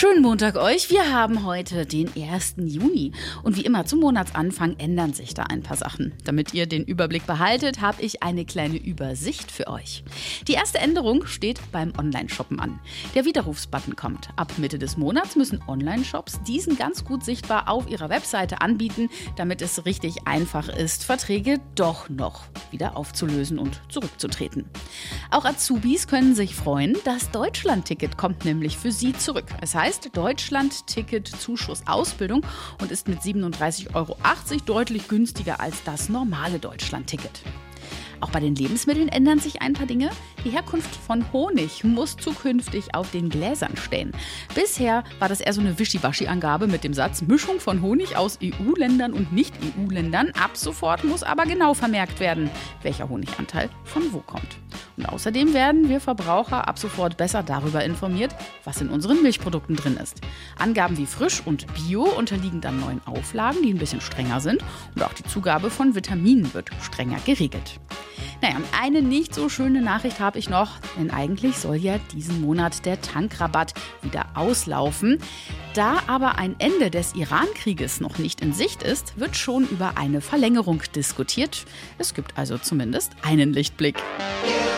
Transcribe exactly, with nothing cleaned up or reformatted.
Schönen Montag euch. Wir haben heute den ersten Juni. Und wie immer zum Monatsanfang ändern sich da ein paar Sachen. Damit ihr den Überblick behaltet, habe ich eine kleine Übersicht für euch. Die erste Änderung steht beim Online-Shoppen an. Der Widerrufsbutton kommt. Ab Mitte des Monats müssen Online-Shops diesen ganz gut sichtbar auf ihrer Webseite anbieten, damit es richtig einfach ist, Verträge doch noch wieder aufzulösen und zurückzutreten. Auch Azubis können sich freuen. Das Deutschland-Ticket kommt nämlich für sie zurück. Es heißt Deutschland-Ticket Zuschuss Ausbildung und ist mit siebenunddreißig Euro achtzig deutlich günstiger als das normale Deutschland-Ticket. Auch bei den Lebensmitteln ändern sich ein paar Dinge. Die Herkunft von Honig muss zukünftig auf den Gläsern stehen. Bisher war das eher so eine Wischiwaschi-Angabe mit dem Satz Mischung von Honig aus E U-Ländern und Nicht-E U-Ländern. Ab sofort muss aber genau vermerkt werden, welcher Honiganteil von wo kommt. Und außerdem werden wir Verbraucher ab sofort besser darüber informiert, was in unseren Milchprodukten drin ist. Angaben wie frisch und bio unterliegen dann neuen Auflagen, die ein bisschen strenger sind. Und auch die Zugabe von Vitaminen wird strenger geregelt. Naja, eine nicht so schöne Nachricht habe ich noch, denn eigentlich soll ja diesen Monat der Tankrabatt wieder auslaufen. Da aber ein Ende des Iran-Krieges noch nicht in Sicht ist, wird schon über eine Verlängerung diskutiert. Es gibt also zumindest einen Lichtblick.